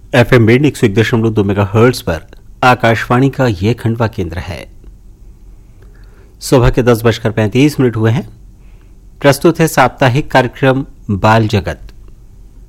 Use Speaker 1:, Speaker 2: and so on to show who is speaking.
Speaker 1: FM band 101.2 megahertz पर आकाशवाणी का ये खंडवा केंद्र है। सुबह के 10:35 हुए हैं। प्रस्तुत है साप्ताहिक कार्यक्रम बाल जगत।